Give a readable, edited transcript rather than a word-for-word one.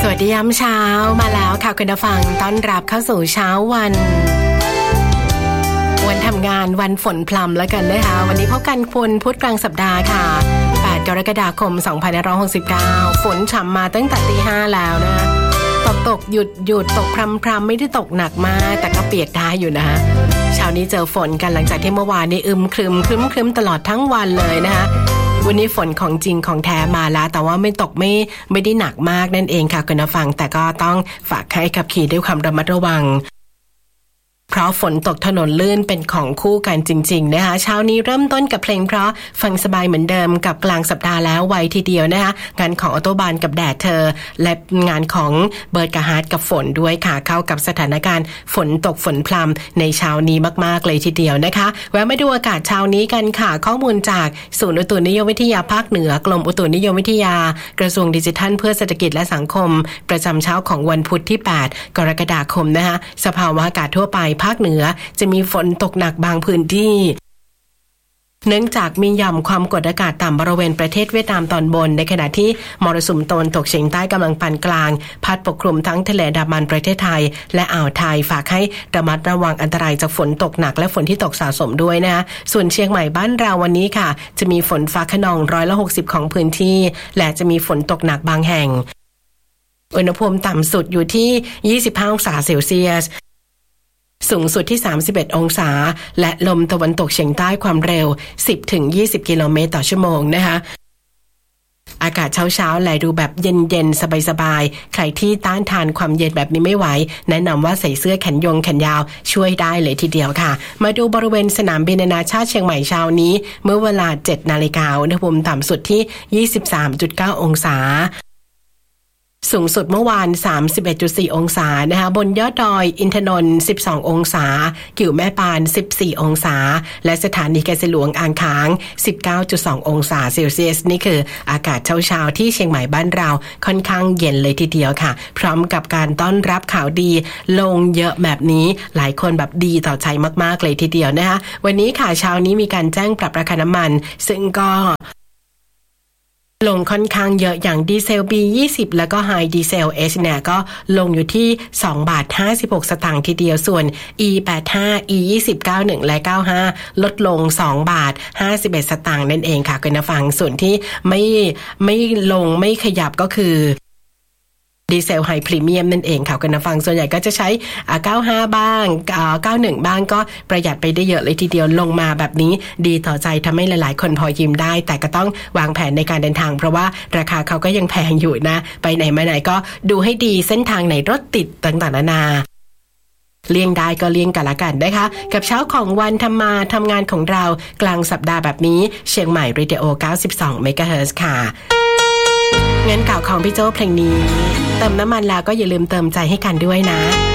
สวัสดียามเช้ามาแล้วค่ะคุณผู้ฟังต้อนรับเข้าสู่เช้าวันทำงานวันฝนพรำแล้วกันนะคะวันนี้พบกันคุณพุธกลางสัปดาห์ค่ะ8กรกฎาคม2569ฝนฉ่ำมาตั้งแต่ 5:00 แล้วนะตกหยุดตกพรำไม่ได้ตกหนักมากแต่ก็เปียกได้อยู่นะเช้านี้เจอฝนกันหลังจากที่เมื่อวานนี้ครึ้มตลอดทั้งวันเลยนะคะวันนี้ฝนของจริงของแท้มาแล้วแต่ว่าไม่ตกไม่ได้หนักมากนั่นเองค่ะคุณผู้ฟังแต่ก็ต้องฝากให้ขับขี่ด้วยความระมัดระวังเพราะฝนตกถนนลื่นเป็นของคู่กันจริงๆนะคะเช้านี้เริ่มต้นกับเพลงเพราะฟังสบายเหมือนเดิมกับกลางสัปดาห์แล้วไวทีเดียวนะคะงานของออโตบานกับแดดเธอและงานของเบิร์ดกับฮาร์ดกับฝนด้วยค่ะเข้ากับสถานการณ์ฝนตกฝนพรำในเช้านี้มากๆเลยทีเดียวนะคะแวะมาดูอากาศเช้านี้กันค่ะข้อมูลจากศูนย์อุตุนิยมวิทยาภาคเหนือกรมอุตุนิยมวิทยากระทรวงดิจิทัลเพื่อเศรษฐกิจและสังคมประจำเช้าของวันพุธที่8กรกฎาคมนะคะสภาวะอากาศทั่วไปภาคเหนือจะมีฝนตกหนักบางพื้นที่เนื่องจากมีหย่อมความกดอากาศต่ำบริเวณประเทศเวียดนามตอนบนในขณะที่มรสุมตะวันตกเฉียงใต้กำลังปานกลางพัดปกคลุมทั้งทะเลอันดามันประเทศไทยและอ่าวไทยฝากให้ระมัดระวังอันตรายจากฝนตกหนักและฝนที่ตกสะสมด้วยนะส่วนเชียงใหม่บ้านเราวันนี้ค่ะจะมีฝนฟ้าคะนอง160%ของพื้นที่และจะมีฝนตกหนักบางแห่งอุณหภูมิต่ำสุดอยู่ที่25 องศาเซลเซียสสูงสุดที่31องศาและลมตะวันตกเฉียงใต้ความเร็ว 10-20 กิโลเมตรต่อชั่วโมงนะคะอากาศเช้าๆแลดูแบบเย็นๆสบายๆใครที่ต้านทานความเย็นแบบนี้ไม่ไหวแนะนำว่าใส่เสื้อแขนยาวช่วยได้เลยทีเดียวค่ะมาดูบริเวณสนามบินนานาชาติเชียงใหม่เช้านี้เมื่อเวลา 7:00 นอุณหภูมิต่ำสุดที่ 23.9 องศาสูงสุดเมื่อวาน 31.4 องศานะคะบนยอดดอยอินทนนท์12 องศากิ่วแม่ปาน14 องศาและสถานีเกษตรหลวงอ่างขาง 19.2 องศาเซลเซียสนี่คืออากาศเช้าๆที่เชียงใหม่บ้านเราค่อนข้างเย็นเลยทีเดียวค่ะพร้อมกับการต้อนรับข่าวดีลงเยอะแบบนี้หลายคนแบบดีต่อใจมากๆเลยทีเดียวนะคะวันนี้ค่ะเช้านี้มีการแจ้งปรับราคาน้ำมันซึ่งก็ลงค่อนข้างเยอะอย่างดีเซล B20 แล้วก็ไฮดีเซล H เนี่ยก็ลงอยู่ที่2.56 สตางค์ทีเดียวส่วน E85 E20 91 และ95ลดลง2.51 สตางค์นั่นเองค่ะคุณผู้ฟังส่วนที่ไม่ลงไม่ขยับก็คือดีเซลไฮพรีเมียมนั่นเองค่ะคุณผู้ฟังส่วนใหญ่ก็จะใช้95บ้าง91บ้างก็ประหยัดไปได้เยอะเลยทีเดียวลงมาแบบนี้ดีต่อใจทำให้หลายๆคนพอยิ้มได้แต่ก็ต้องวางแผนในการเดินทางเพราะว่าราคาเขาก็ยังแพงอยู่นะไปไหนมาไหนก็ดูให้ดีเส้นทางไหนรถติดต่างๆนานาเลี่ยงได้ก็เลี่ยงกันละกันนะคะกับเช้าของวันทำงานของเรากลางสัปดาห์แบบนี้เชียงใหม่เรดิโอ92 เมกะเฮิรตซ์ค่ะเงินเก่าของพี่โจ้เพลงนี้เติมน้ำมันแล้วก็อย่าลืมเติมใจให้กันด้วยนะ